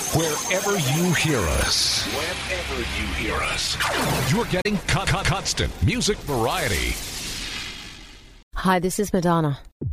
Wherever you hear us, you're getting constant music variety. Hi, this is Madonna.